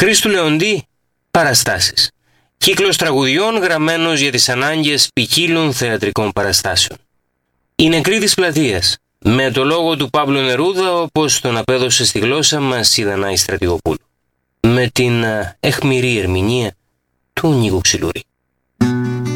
Χρήστου Λεοντή, παραστάσεις. Κύκλος τραγουδιών γραμμένος για τις ανάγκες ποικίλων θεατρικών παραστάσεων. Η νεκρή της πλατείας, με το λόγο του Παύλου Νερούδα, όπως τον απέδωσε στη γλώσσα μας η Δανάη Στρατηγοπούλου, με την αιχμηρή ερμηνεία του Νίκου Ξυλούρη.